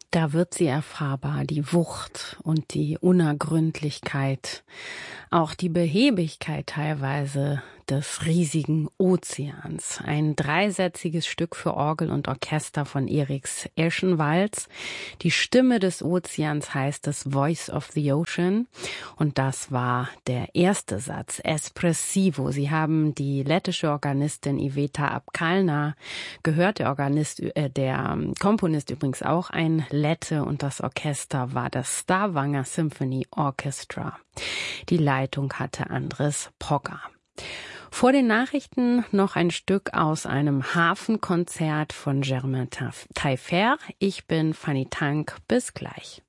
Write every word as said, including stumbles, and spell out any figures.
Da wird sie erfahrbar, die Wucht und die Unergründlichkeit, auch die Behäbigkeit teilweise des riesigen Ozeans. Ein dreisätziges Stück für Orgel und Orchester von Eriks Eschenwalds. Die Stimme des Ozeans heißt es Voice of the Ocean. Und das war der erste Satz, Espressivo. Sie haben die lettische Organistin Iveta Apkalna gehört. Der Organist, äh, der Komponist übrigens auch ein Lette, und das Orchester war das Stavanger Symphony Orchestra. Die Leitung hatte Andres Pogger. Vor den Nachrichten noch ein Stück aus einem Hafenkonzert von Germain Taillefer. Ich bin Fanny Tank. Bis gleich.